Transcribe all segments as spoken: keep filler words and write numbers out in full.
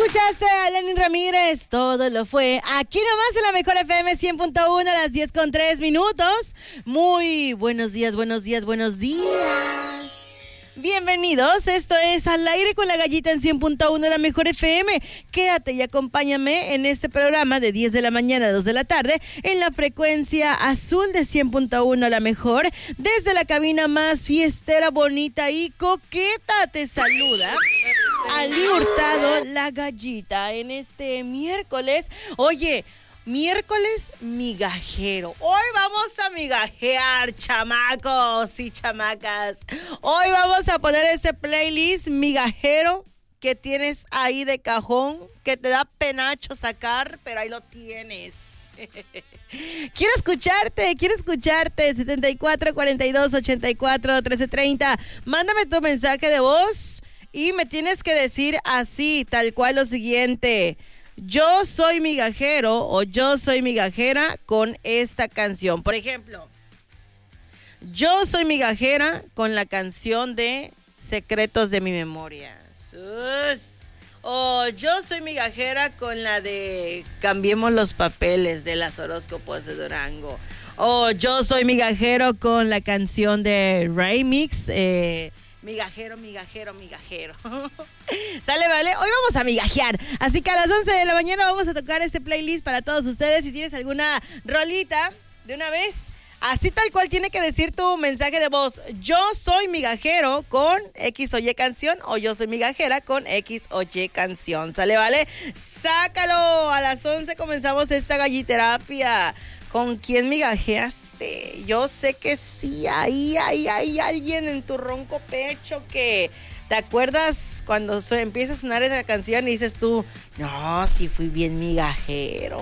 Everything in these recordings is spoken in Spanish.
Escuchaste a Lenin Ramírez, todo lo fue. Aquí nomás en la mejor F M cien punto uno a las diez con tres minutos. Muy buenos días, buenos días, buenos días. Bienvenidos, esto es Al Aire con la Gallita en cien punto uno, la mejor F M. Quédate y acompáñame en este programa de diez de la mañana a dos de la tarde en la frecuencia azul de cien punto uno, la mejor. Desde la cabina más fiestera, bonita y coqueta te saluda Ali Hurtado, la Gallita, en este miércoles. Oye, miércoles migajero. Hoy vamos a migajear, chamacos y chamacas. Hoy vamos a poner ese playlist migajero que tienes ahí de cajón, que te da penacho sacar, pero ahí lo tienes. Quiero escucharte, quiero escucharte. setenta y cuatro, cuarenta y dos, ochenta y cuatro, trece, treinta. Mándame tu mensaje de voz y me tienes que decir así, tal cual lo siguiente: yo soy migajero o yo soy migajera con esta canción. Por ejemplo, yo soy migajera con la canción de Secretos de mi Memoria. Sus. O yo soy migajera con la de Cambiemos los Papeles de las Horóscopos de Durango. O yo soy migajero con la canción de Remix, eh, Migajero, migajero, migajero. Sale, vale. Hoy vamos a migajear. Así que a las once de la mañana vamos a tocar este playlist para todos ustedes. Si tienes alguna rolita, de una vez, así tal cual tiene que decir tu mensaje de voz. Yo soy migajero con X o Y canción, o yo soy migajera con X o Y canción. Sale, vale. Sácalo. A las once comenzamos esta galliterapia. ¿Con quién migajeaste? Yo sé que sí, ahí, ahí, hay alguien en tu ronco pecho que... ¿Te acuerdas cuando su- empieza a sonar esa canción y dices tú, no, sí fui bien migajero?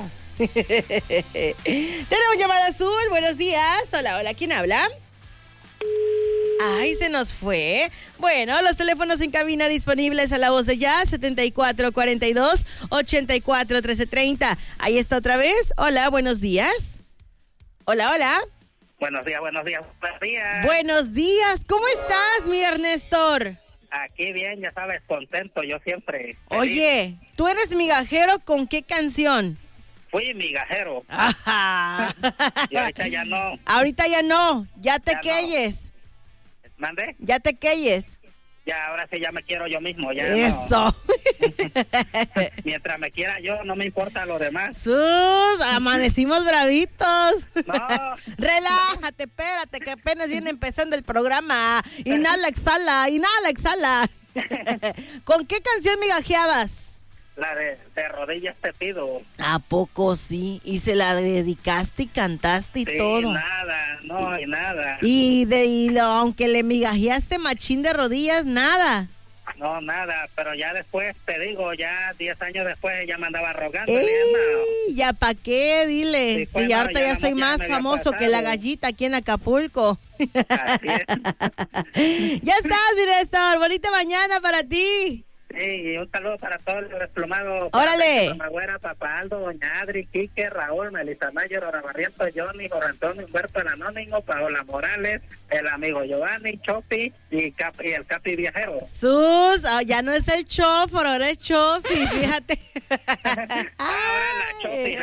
Tenemos llamada azul, buenos días. Hola, hola, ¿quién habla? Ay, se nos fue. Bueno, los teléfonos en cabina disponibles a la voz de ya, setenta y cuatro, cuarenta y dos, ochenta y cuatro, trece, treinta. Ahí está otra vez. Hola, buenos días. Hola, hola. Buenos días, buenos días, buenos días. Buenos días. ¿Cómo estás, mi Ernestor? Aquí bien, ya sabes, contento, yo siempre. Oye, ¿tú eres migajero con qué canción? Fui migajero. Ajá. Y ahorita ya no. Ahorita ya no, ya te Ya no. queyes. ¿Mande? Ya te queyes. Ya, ahora sí ya me quiero yo mismo, ya no. Eso. Mientras me quiera yo, no me importa lo demás. Sus, amanecimos bravitos. No. Relájate, espérate, que apenas viene empezando el programa. Inhala, exhala, inhala, exhala. ¿Con qué canción migajeabas? La de, de rodillas te pido. ¿A poco sí? ¿Y se la dedicaste y cantaste y Sí, todo? nada, no, y nada. Y de y lo, aunque le migajeaste machín de rodillas, nada. No, nada, pero ya después, te digo, ya diez años después ya me andaba rogando. ¡Ey! ¿Ya pa' qué? Dile. Sí, Sí, pues, no, ahorita ya ya la soy mo- ya más me había famoso que la pasado. gallita aquí en Acapulco. Así es. Ya estás, mi Néstor. Bonita mañana para ti. Sí, y un saludo para todos los desplomados. Órale. Mamá Güera, Papá Aldo, Doña Adri, Quique, Raúl, Melissa Mayor, Ora Barrientos, Johnny, Jorge Antonio, Humberto, el Anónimo, Paola Morales, el amigo Giovanni, Chopi y, Cap- y el Capi Viajero. Sus, ah, ya no es el chóforo, ahora es Chofi, fíjate. Ahora la Chopi.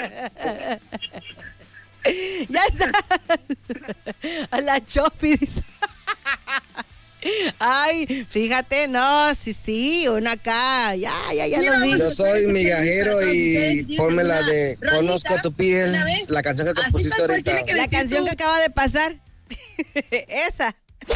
Ya está. A la Chopi, dice. Ay, fíjate, no, sí, sí, uno acá, ya, ya, ya lo vi. Yo soy migajero y ponme la de Conozco tu piel, la canción que compusiste ahorita. La canción que acaba de pasar. Esa.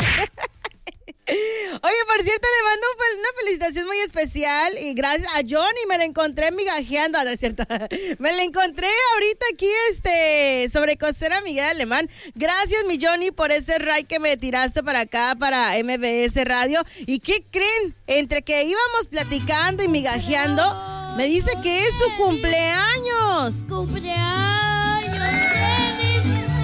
Oye, por cierto, le mando un fel- una felicitación muy especial y gracias a Johnny, me la encontré migajeando, no es cierto, me la encontré ahorita aquí, este, sobre Costera Miguel Alemán. Gracias, mi Johnny, por ese ride que me tiraste para acá, para M B S Radio. ¿Y qué creen? Entre que íbamos platicando y migajeando, me dice que es su cumpleaños. Cumpleaños.